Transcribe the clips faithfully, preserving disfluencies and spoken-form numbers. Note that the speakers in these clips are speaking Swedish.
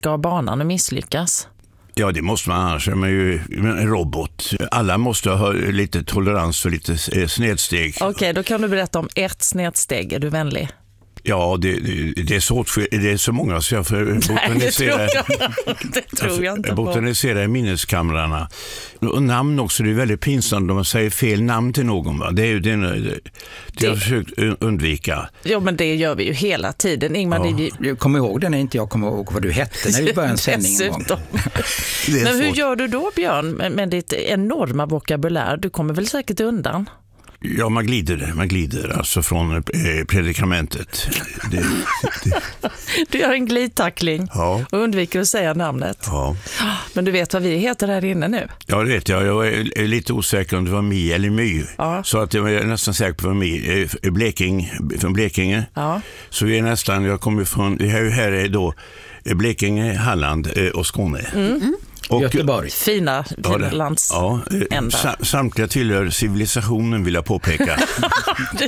av banan och misslyckas? Ja, det måste man, annars är man ju en robot. Alla måste ha lite tolerans och lite snedsteg. Okej, okay, då kan du berätta om ett snedsteg. Är du vänlig? Ja, det, det, det, är så, det är så många så jag får botanisera, Nej, det tror jag, det tror jag inte på. botanisera i minneskamrarna. Och namn också, det är väldigt pinsamt om man säger fel namn till någon. Va? Det är ju det, det, det, det har jag försökt undvika. Ja, men det gör vi ju hela tiden. Ingmar, ja. det vi... Jag kommer ihåg det när inte jag kommer ihåg vad du hette när vi började en sändning en gång. Men hur gör du då, Björn, med, med ditt enorma vokabulär? Du kommer väl säkert undan? Ja, man glider, man glider alltså från eh, predikamentet. Det, det. Du gör en glidtackling ja. och undviker att säga namnet. Ja. Men du vet vad vi heter här inne nu? Ja, det vet jag. Jag är lite osäker om det var Mi eller My. Ja. Så att jag är nästan säker på Mi. Bleking, från Blekinge. Ja. Så vi är nästan, jag kommer från, vi är här är då Blekinge, Halland och Skåne. Mm. Och Göteborg. Fina, fina ja, lands ja, sa, samtliga tillhör civilisationen, vill jag påpeka. du,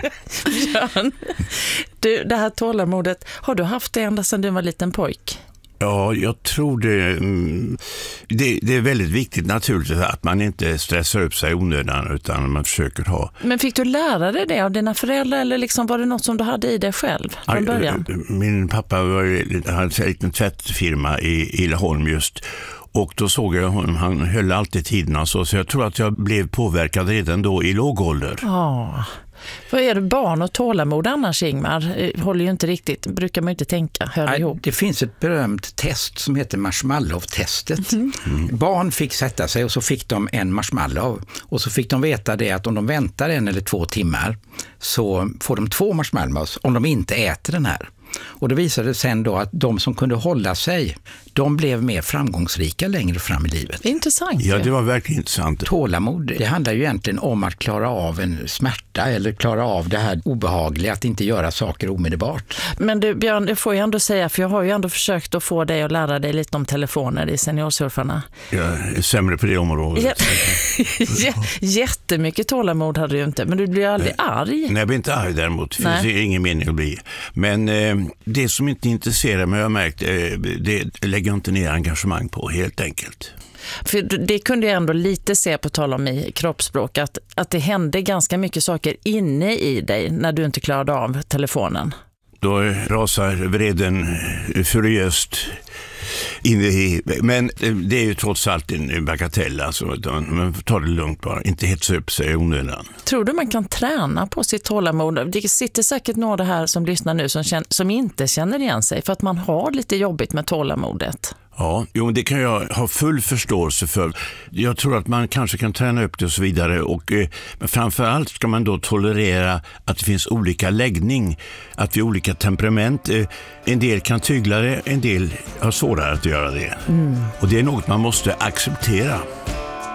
Björn, du, det här tålamodet, har du haft det ända sedan du var liten pojk? Ja, jag tror det, det. Det är väldigt viktigt naturligtvis att man inte stressar upp sig i onödan utan man försöker ha. Men fick du lära dig det av dina föräldrar eller liksom var det något som du hade i dig själv från början? Min pappa var, hade en liten tvättfirma i, i Laholm just. Och då såg jag honom, han höll alltid tiderna så, så jag tror att jag blev påverkad redan då i låg ålder. Ja, vad är det, barn och tålamod annars, Ingmar? Håller ju inte riktigt, brukar man ju inte tänka, hör Nej, ihop. Det finns ett berömt test som heter marshmallow-testet. Mm. Mm. Barn fick sätta sig och så fick de en marshmallow och så fick de veta det att om de väntar en eller två timmar så får de två marshmallows om de inte äter den här. Och det visade sen då att de som kunde hålla sig, de blev mer framgångsrika längre fram i livet. Intressant. Ja, det var verkligen intressant. Tålamod, det handlar ju egentligen om att klara av en smärta eller klara av det här obehagliga, att inte göra saker omedelbart. Men du Björn, det får jag ändå säga, för jag har ju ändå försökt att få dig att lära dig lite om telefoner i Seniorsurfarna. Jag är sämre på det området. Ja. Jättemycket tålamod hade du inte, men du blir aldrig Nej. arg. Nej, jag blir inte arg däremot. Det finns Nej. ingen mening att bli. Men eh, det som inte intresserar mig, jag har märkt, eh, det lägger jag inte ner engagemang på, helt enkelt. För det kunde jag ändå lite se på tal om i kroppsspråk, att, att det hände ganska mycket saker inne i dig när du inte klarade av telefonen. Då rasar vreden furiöst in i, men det är ju trots allt en bagatell, alltså, man får ta det lugnt bara, inte hetsa upp sig onödan. Tror du man kan träna på sitt tålamod? Det sitter säkert några här som lyssnar nu som, känner, som inte känner igen sig för att man har lite jobbigt med tålamodet. Ja, jo, det kan jag ha full förståelse för. Jag tror att man kanske kan träna upp det och så vidare. Och, eh, men framförallt ska man då tolerera att det finns olika läggning. Att vi har olika temperament. Eh, en del kan tygla det, en del har svårare att göra det. Mm. Och det är något man måste acceptera.